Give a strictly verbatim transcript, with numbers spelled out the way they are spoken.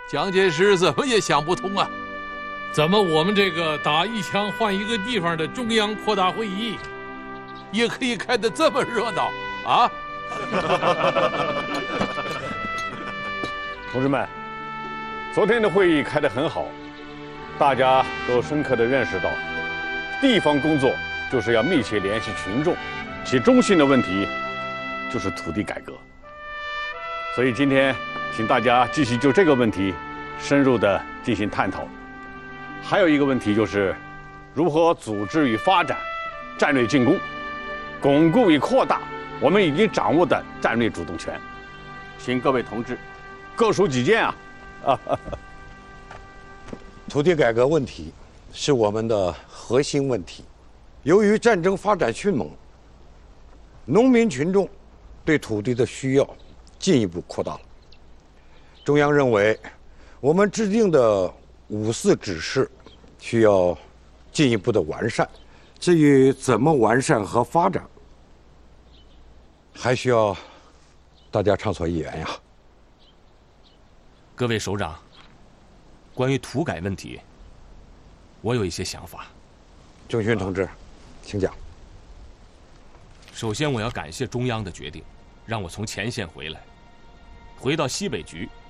蒋介石怎么也想不通啊！ 怎么我们这个打一枪换一个地方的中央扩大会议， 也可以开得这么热闹啊？ 同志们，昨天的会议开得很好，大家都深刻地认识到，地方工作就是要密切联系群众，其中心的问题就是土地改革。所以今天，请大家继续就这个问题深入地进行探讨。还有一个问题就是，如何组织与发展战略进攻，巩固与扩大我们已经掌握的战略主动权。请各位同志各抒己见啊！啊， 土地改革问题是我们的核心问题。由于战争发展迅猛，农民群众对土地的需要进一步扩大了。中央认为，我们制定的五四指示需要进一步的完善。至于怎么完善和发展，还需要大家畅所欲言呀。 各位首长，关于土改问题，我有一些想法。 郑勋同志，请讲。 首先，我要感谢中央的决定，让我从前线回来，回到西北局